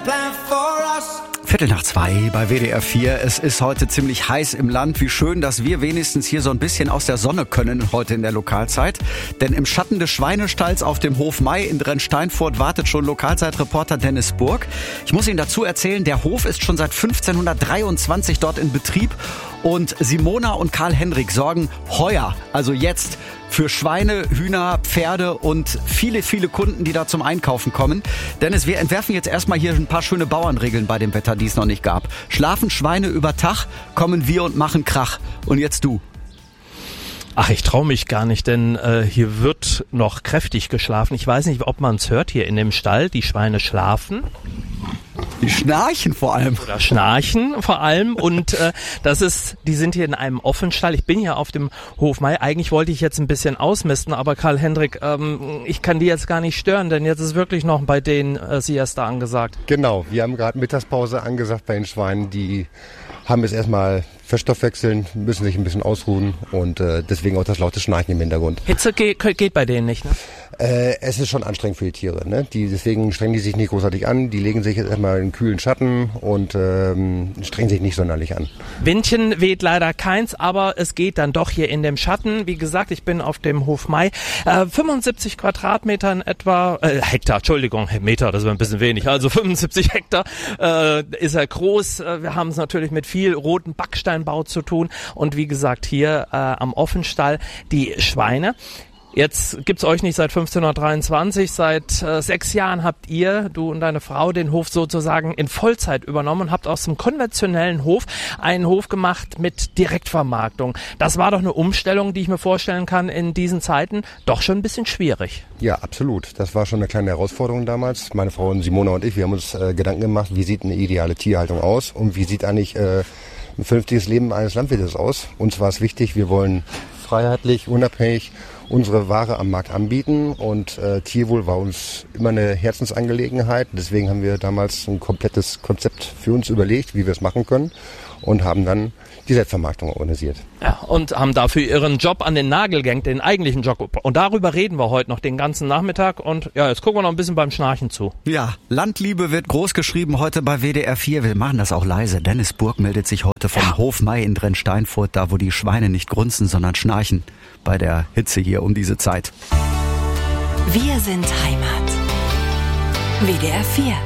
1:15 bei WDR 4. Es ist heute ziemlich heiß im Land. Wie schön, dass wir wenigstens hier so ein bisschen aus der Sonne können heute in der Lokalzeit. Denn im Schatten des Schweinestalls auf dem Hof May in Drensteinfurt wartet schon Lokalzeitreporter Dennis Burg. Ich muss Ihnen dazu erzählen, der Hof ist schon seit 1523 dort in Betrieb. Und Simona und Karl-Henrik sorgen heuer, also jetzt, für Schweine, Hühner, Pferde und viele, viele Kunden, die da zum Einkaufen kommen. Dennis, wir entwerfen jetzt erstmal hier ein paar schöne Bauernregeln bei dem Wetter, die es noch nicht gab. Schlafen Schweine über Tag, kommen wir und machen Krach. Und jetzt du. Ach, ich traue mich gar nicht, denn hier wird noch kräftig geschlafen. Ich weiß nicht, ob man es hört hier in dem Stall. Die Schweine schlafen. Die schnarchen vor allem. Oder schnarchen vor allem. Und die sind hier in einem Offenstall. Ich bin hier auf dem Hof May. Eigentlich wollte ich jetzt ein bisschen ausmisten, aber Karl-Henrik, ich kann die jetzt gar nicht stören, denn jetzt ist wirklich noch bei denen Siesta angesagt. Genau, wir haben gerade Mittagspause angesagt bei den Schweinen. Die haben jetzt erstmal verstoffwechseln, müssen sich ein bisschen ausruhen und deswegen auch das laute Schnarchen im Hintergrund. Hitze geht bei denen nicht, ne? Es ist schon anstrengend für die Tiere, ne? Deswegen strengen die sich nicht großartig an. Die legen sich jetzt erstmal in kühlen Schatten und strengen sich nicht sonderlich an. Windchen weht leider keins, aber es geht dann doch hier in dem Schatten. Wie gesagt, ich bin auf dem Hof May. 75 Quadratmeter in etwa, Hektar, Entschuldigung, Meter, das wäre ein bisschen wenig. Also 75 Hektar ist er groß. Wir haben es natürlich mit viel roten Backsteinbau zu tun. Und wie gesagt, hier am Offenstall die Schweine. Jetzt gibt's euch nicht seit 1523, seit 6 Jahren habt ihr, du und deine Frau, den Hof sozusagen in Vollzeit übernommen und habt aus dem konventionellen Hof einen Hof gemacht mit Direktvermarktung. Das war doch eine Umstellung, die ich mir vorstellen kann, in diesen Zeiten doch schon ein bisschen schwierig. Ja, absolut. Das war schon eine kleine Herausforderung damals. Meine Frau Simona und ich, wir haben uns Gedanken gemacht, wie sieht eine ideale Tierhaltung aus und wie sieht eigentlich ein vernünftiges Leben eines Landwirtes aus. Uns war es wichtig, wir wollen freiheitlich, unabhängig unsere Ware am Markt anbieten und Tierwohl war uns immer eine Herzensangelegenheit. Deswegen haben wir damals ein komplettes Konzept für uns überlegt, wie wir es machen können und haben dann die Selbstvermarktung organisiert. Ja, und haben dafür ihren Job an den Nagel gehängt, den eigentlichen Job. Und darüber reden wir heute noch den ganzen Nachmittag. Und ja, jetzt gucken wir noch ein bisschen beim Schnarchen zu. Ja, Landliebe wird groß geschrieben heute bei WDR 4. Wir machen das auch leise. Dennis Burg meldet sich heute vom Hof May in Drensteinfurt, da wo die Schweine nicht grunzen, sondern schnarchen bei der Hitze hier um diese Zeit. Wir sind Heimat. WDR 4.